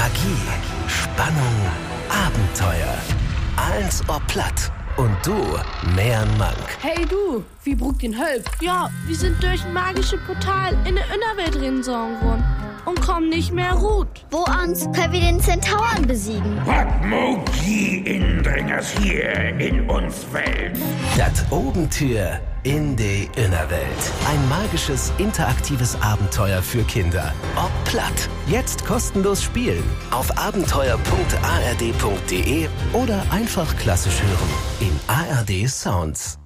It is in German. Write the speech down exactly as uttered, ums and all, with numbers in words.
Magie, Spannung, Abenteuer. Eins ob platt. Und du, mehr Mank. Hey du, wie Bruck den Hölp. Ja, wir sind durch ein magisches Portal in der Innerwelt reingesogen worden und kommen nicht mehr ruht. Wo uns können wir den Zentauren besiegen? Wat Mogi Indringers hier in uns Welt. Dat Obentür in die Innerwelt. Ein magisches, interaktives Abenteuer für Kinder. Ob platt. Jetzt kostenlos spielen. Auf abenteuer punkt a r d punkt d e oder einfach klassisch hören. In A R D Sounds.